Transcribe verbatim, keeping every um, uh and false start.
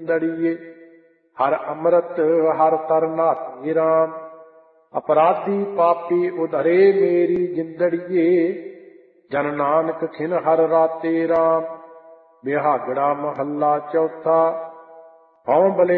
ਜਿੰਦੜੀਏ। ਹਰ ਅੰਮ੍ਰਿਤ ਹਰ ਤਰਨਾਥੀ ਰਾਮ, ਅਪਰਾਧੀ ਪਾਪੀ ਉਧਰੇ ਮੇਰੀ ਜਿੰਦੜੀਏ। ਜਨ ਨਾਨਕ ਖਿਨ ਹਰ ਰਾਤੇ ਰਾਮ, ਬਿਹਾਗੜਾ ਮਹੱਲਾ ਚੌਥਾ। ਹਉ ਬਲਿ